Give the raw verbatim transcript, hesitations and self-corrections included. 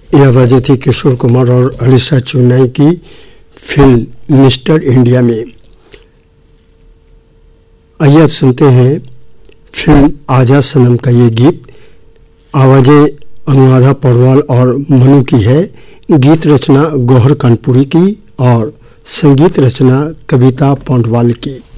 यह आवाज़ें थी किशोर कुमार और अलीशा चुनाई की फिल्म मिस्टर इंडिया में। आइए अब सुनते हैं फिल्म आजा सनम का ये गीत। आवाज़ें अनुराधा पौडवाल और मनु की है। गीत रचना गौहर कानपुरी की और संगीत रचना कविता पौडवाल की।